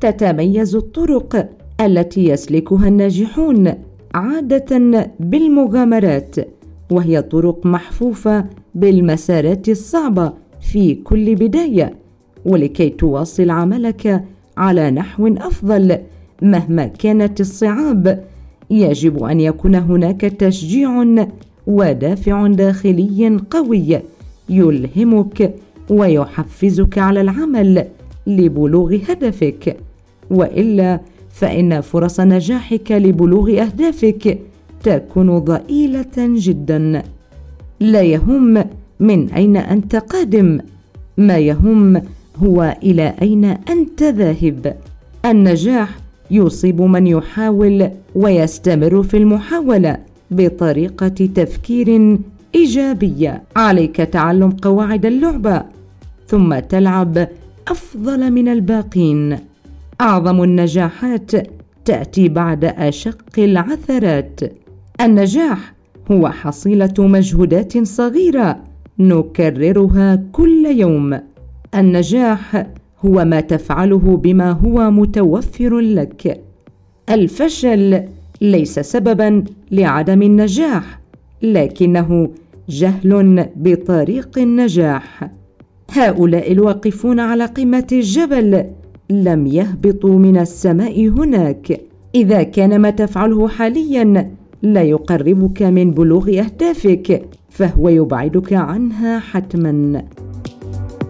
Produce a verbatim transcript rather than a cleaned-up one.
تتميز الطرق التي يسلكها الناجحون عادة بالمغامرات، وهي طرق محفوفة بالمسارات الصعبة في كل بداية، ولكي تواصل عملك على نحو أفضل مهما كانت الصعاب يجب أن يكون هناك تشجيع ودافع داخلي قوي يلهمك ويحفزك على العمل لبلوغ هدفك، وإلا فإن فرص نجاحك لبلوغ أهدافك تكون ضئيلة جدا. لا يهم من أين أنت قادم، ما يهم هو إلى أين أنت ذاهب. النجاح يصيب من يحاول ويستمر في المحاولة بطريقة تفكير إيجابية. عليك تعلم قواعد اللعبة ثم تلعب أفضل من الباقين. أعظم النجاحات تأتي بعد أشق العثرات. النجاح هو حصيلة مجهودات صغيرة نكررها كل يوم. النجاح هو ما تفعله بما هو متوفر لك. الفشل ليس سبباً لعدم النجاح، لكنه جهل بطريق النجاح. هؤلاء الواقفون على قمة الجبل لم يهبطوا من السماء هناك. إذا كان ما تفعله حالياً لا يقربك من بلوغ أهدافك، فهو يبعدك عنها حتماً.